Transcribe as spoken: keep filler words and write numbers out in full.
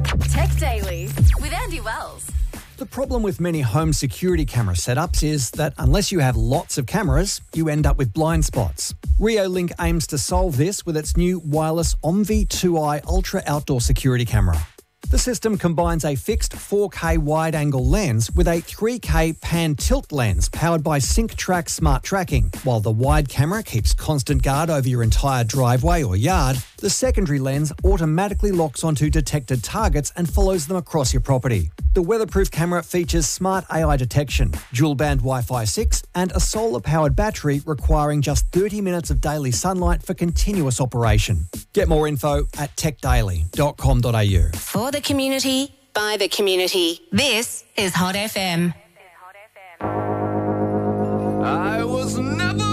Tech Daily with Andy Wells. The problem with many home security camera setups is that unless you have lots of cameras, you end up with blind spots. Reolink aims to solve this with its new wireless Omvi two i Ultra outdoor security camera. The system combines a fixed four K wide-angle lens with a three K pan-tilt lens powered by SyncTrack smart tracking. While the wide camera keeps constant guard over your entire driveway or yard, the secondary lens automatically locks onto detected targets and follows them across your property. The weatherproof camera features smart A I detection, dual-band Wi-Fi six and a solar-powered battery requiring just thirty minutes of daily sunlight for continuous operation. Get more info at tech daily dot com dot a u. For the community, by the community. This is Hot F M. I was